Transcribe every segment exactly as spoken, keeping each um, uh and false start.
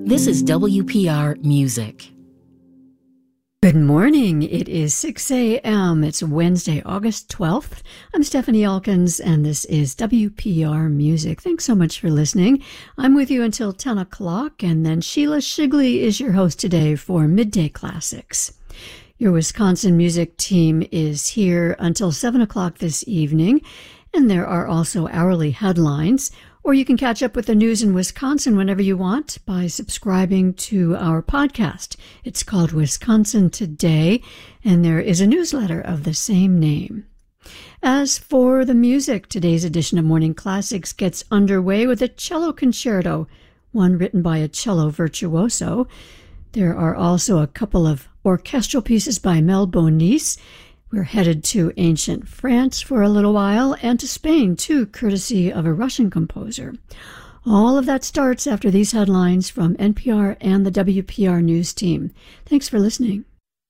This is W P R Music. Good morning. It is six a.m. It's Wednesday, August twelfth. I'm Stephanie Elkins, and this is W P R Music. Thanks so much for listening. I'm with you until ten o'clock, and then Sheila Shigley is your host today for Midday Classics. Your Wisconsin music team is here until seven o'clock this evening, and there are also hourly headlines. Or you can catch up with the news in Wisconsin whenever you want by subscribing to our podcast. It's called Wisconsin Today, and there is a newsletter of the same name. As for the music, today's edition of Morning Classics gets underway with a cello concerto, one written by a cello virtuoso. There are also a couple of orchestral pieces by Mel Bonis. We're headed to ancient France for a little while, and to Spain, too, courtesy of a Russian composer. All of that starts after these headlines from N P R and the W P R News team. Thanks for listening.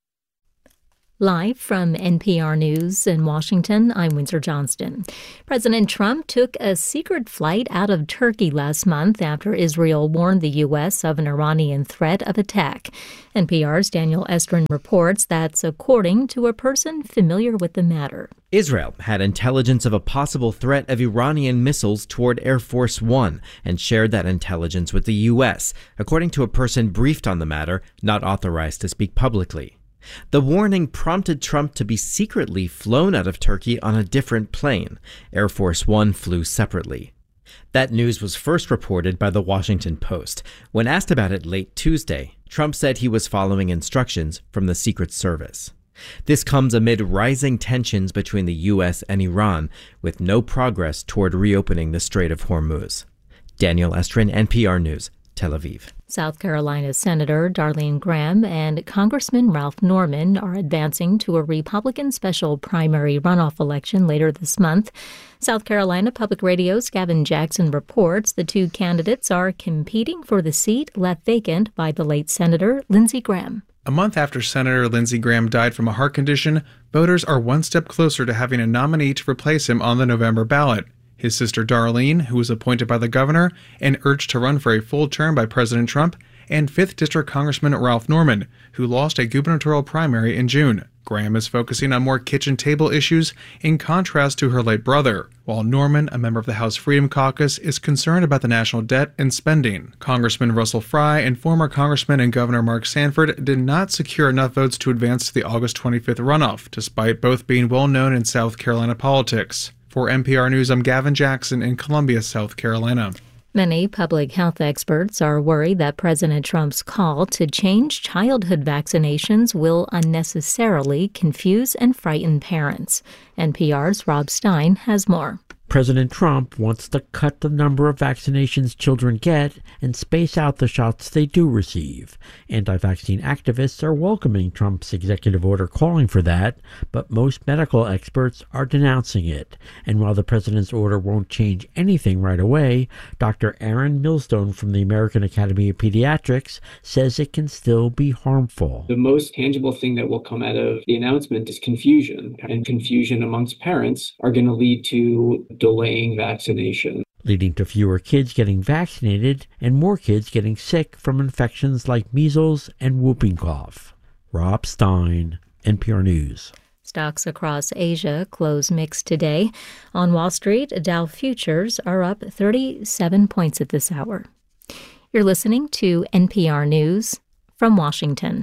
Live from N P R News in Washington, I'm Windsor Johnston. President Trump took a secret flight out of Turkey last month after Israel warned the U S of an Iranian threat of attack. N P R's Daniel Estrin reports that's according to a person familiar with the matter. Israel had intelligence of a possible threat of Iranian missiles toward Air Force One and shared that intelligence with the U S, according to a person briefed on the matter, not authorized to speak publicly. The warning prompted Trump to be secretly flown out of Turkey on a different plane. Air Force One flew separately. That news was first reported by the Washington Post. When asked about it late Tuesday, Trump said he was following instructions from the Secret Service. This comes amid rising tensions between the U S and Iran, with no progress toward reopening the Strait of Hormuz. Daniel Estrin, N P R News, Tel Aviv. South Carolina Senator Darlene Graham and Congressman Ralph Norman are advancing to a Republican special primary runoff election later this month. South Carolina Public Radio's Gavin Jackson reports the two candidates are competing for the seat left vacant by the late Senator Lindsey Graham. A month after Senator Lindsey Graham died from a heart condition, voters are one step closer to having a nominee to replace him on the November ballot. His sister Darlene, who was appointed by the governor and urged to run for a full term by President Trump, and fifth District Congressman Ralph Norman, who lost a gubernatorial primary in June. Graham is focusing on more kitchen table issues in contrast to her late brother, while Norman, a member of the House Freedom Caucus, is concerned about the national debt and spending. Congressman Russell Fry and former Congressman and Governor Mark Sanford did not secure enough votes to advance to the August twenty-fifth runoff, despite both being well known in South Carolina politics. For N P R News, I'm Gavin Jackson in Columbia, South Carolina. Many public health experts are worried that President Trump's call to change childhood vaccinations will unnecessarily confuse and frighten parents. N P R's Rob Stein has more. President Trump wants to cut the number of vaccinations children get and space out the shots they do receive. Anti-vaccine activists are welcoming Trump's executive order calling for that, but most medical experts are denouncing it. And while the president's order won't change anything right away, Doctor Aaron Millstone from the American Academy of Pediatrics says it can still be harmful. The most tangible thing that will come out of the announcement is confusion, and confusion amongst parents are going to lead to delaying vaccination, leading to fewer kids getting vaccinated and more kids getting sick from infections like measles and whooping cough. Rob Stein, N P R News. Stocks across Asia close mixed today. On Wall Street, Dow futures are up thirty-seven points at this hour. You're listening to N P R News from Washington.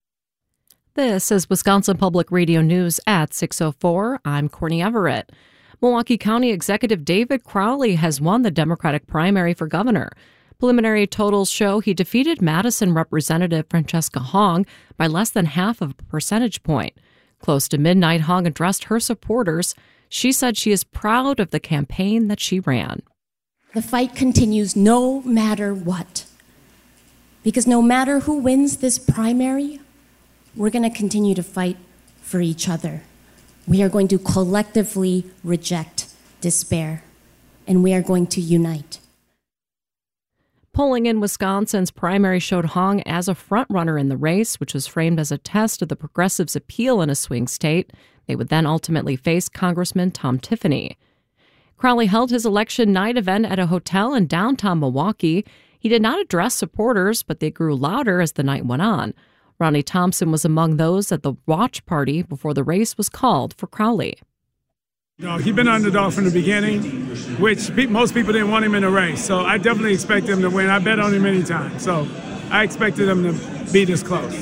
This is Wisconsin Public Radio News at six oh four. I'm Courtney Everett. Milwaukee County Executive David Crowley has won the Democratic primary for governor. Preliminary totals show he defeated Madison Representative Francesca Hong by less than half of a percentage point. Close to midnight, Hong addressed her supporters. She said she is proud of the campaign that she ran. The fight continues no matter what. Because no matter who wins this primary, we're going to continue to fight for each other. We are going to collectively reject despair, and we are going to unite. Polling in Wisconsin's primary showed Hong as a frontrunner in the race, which was framed as a test of the progressives' appeal in a swing state. They would then ultimately face Congressman Tom Tiffany. Crowley held his election night event at a hotel in downtown Milwaukee. He did not address supporters, but they grew louder as the night went on. Ronnie Thompson was among those at the watch party before the race was called for Crowley. No, he's been underdog from the beginning, which pe- most people didn't want him in the race. So I definitely expect him to win. I bet on him many times. So I expected him to be this close.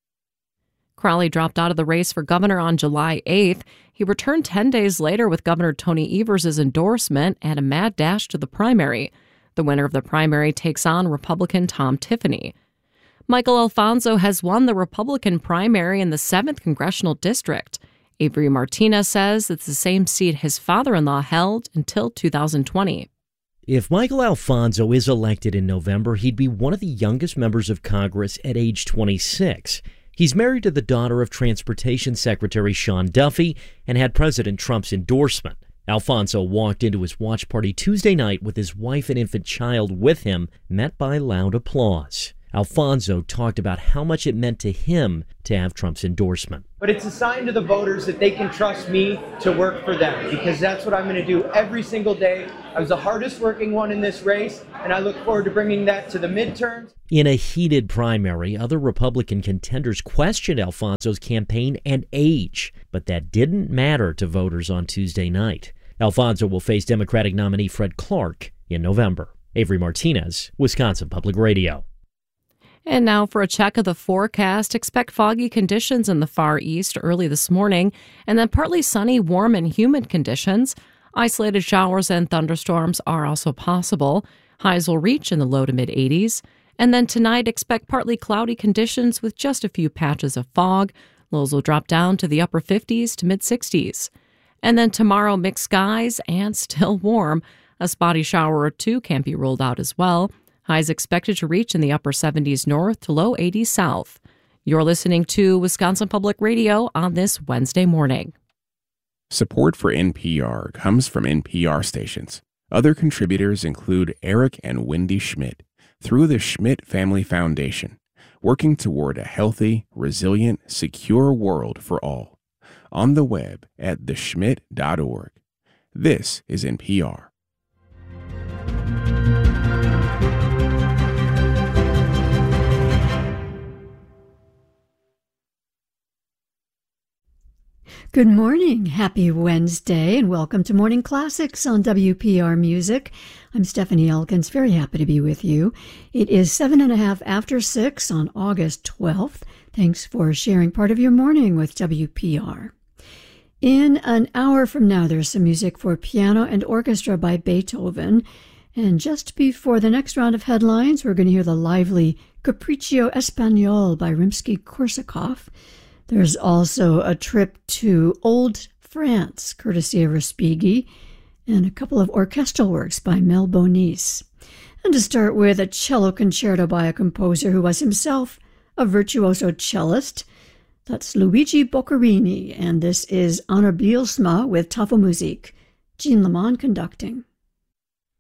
Crowley dropped out of the race for governor on July eighth. He returned ten days later with Governor Tony Evers' endorsement and a mad dash to the primary. The winner of the primary takes on Republican Tom Tiffany. Michael Alfonso has won the Republican primary in the seventh Congressional District. Avery Martinez says it's the same seat his father-in-law held until two thousand twenty. If Michael Alfonso is elected in November, he'd be one of the youngest members of Congress at age twenty-six. He's married to the daughter of Transportation Secretary Sean Duffy and had President Trump's endorsement. Alfonso walked into his watch party Tuesday night with his wife and infant child with him, met by loud applause. Alfonso talked about how much it meant to him to have Trump's endorsement. But it's a sign to the voters that they can trust me to work for them, because that's what I'm going to do every single day. I was the hardest working one in this race, and I look forward to bringing that to the midterms. In a heated primary, other Republican contenders questioned Alfonso's campaign and age, but that didn't matter to voters on Tuesday night. Alfonso will face Democratic nominee Fred Clark in November. Avery Martinez, Wisconsin Public Radio. And now for a check of the forecast. Expect foggy conditions in the far east early this morning, and then partly sunny, warm, and humid conditions. Isolated showers and thunderstorms are also possible. Highs will reach in the low to mid eighties. And then tonight, expect partly cloudy conditions with just a few patches of fog. Lows will drop down to the upper fifties to mid sixties. And then tomorrow, mixed skies and still warm. A spotty shower or two can't be ruled out as well. Highs expected to reach in the upper seventies north to low eighties south. You're listening to Wisconsin Public Radio on this Wednesday morning. Support for N P R comes from N P R stations. Other contributors include Eric and Wendy Schmidt through the Schmidt Family Foundation, working toward a healthy, resilient, secure world for all. On the web at the schmidt dot org. This is N P R. Good morning. Happy Wednesday and welcome to Morning Classics on W P R Music. I'm Stephanie Elkins, very happy to be with you. It is seven and a half after six on August twelfth. Thanks for sharing part of your morning with W P R. In an hour from now, there's some music for piano and orchestra by Beethoven. And just before the next round of headlines, we're going to hear the lively Capriccio Espagnol by Rimsky-Korsakov. There's also a trip to Old France, courtesy of Respighi, and a couple of orchestral works by Mel Bonis. And to start with, a cello concerto by a composer who was himself a virtuoso cellist. That's Luigi Boccherini, and this is Honor Bielsma with Tafelmusik. Jean Lamont conducting.